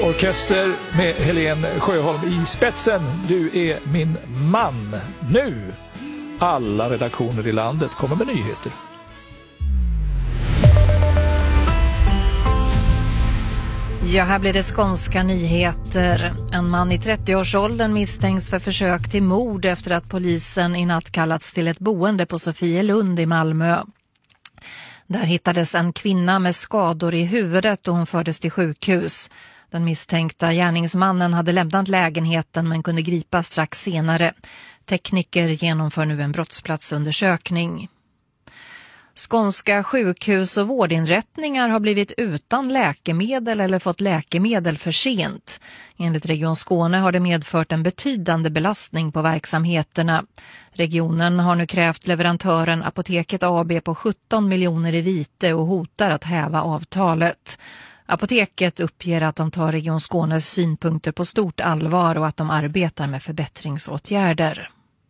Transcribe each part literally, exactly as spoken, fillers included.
Orkester med Helen Sjöholm i spetsen. Du är min man. Nu, alla redaktioner i landet kommer med nyheter. Ja, här blir det skånska nyheter. En man i trettioårsåldern misstänks för försök till mord efter att polisen i natt kallats till ett boende på Sofielund i Malmö. Där hittades en kvinna med skador i huvudet och hon fördes till sjukhus. Den misstänkta gärningsmannen hade lämnat lägenheten men kunde gripas strax senare. Tekniker genomför nu en brottsplatsundersökning. Skånska sjukhus och vårdinrättningar har blivit utan läkemedel eller fått läkemedel för sent. Enligt Region Skåne har det medfört en betydande belastning på verksamheterna. Regionen har nu krävt leverantören Apoteket A B på sjutton miljoner i vite och hotar att häva avtalet. Apoteket uppger att de tar Region Skånes synpunkter på stort allvar och att de arbetar med förbättringsåtgärder.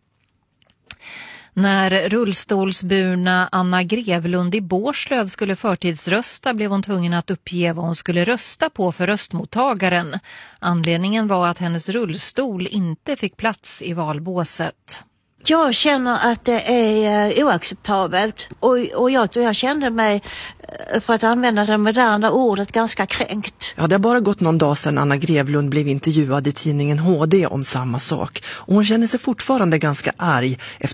När rullstolsburna Anna Grevlund i Bårslöv skulle förtidsrösta blev hon tvungen att uppge vad hon skulle rösta på för röstmottagaren. Anledningen var att hennes rullstol inte fick plats i valbåset. Jag känner att det är oacceptabelt och, och jag, jag kände mig, för att använda det moderna ordet, ganska kränkt. Ja, det har bara gått någon dag sedan Anna Grevlund blev intervjuad i tidningen H D om samma sak. Och hon känner sig fortfarande ganska arg efter